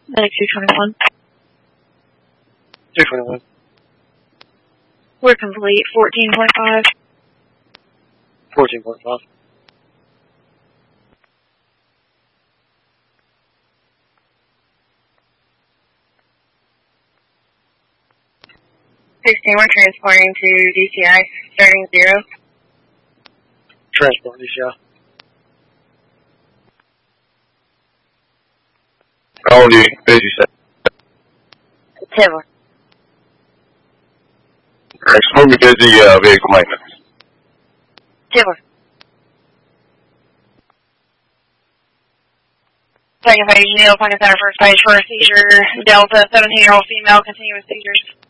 Medic 221. 221. We're complete. 14.5. 14.5. We're transporting to DCI, starting 0. Transport DCI. How old are you? 57. Taylor. Explain me busy vehicle maintenance. Taylor. Second phase, Neil, Pumpkin Center, first page for a seizure. Delta, 17-year-old female, continuous seizures.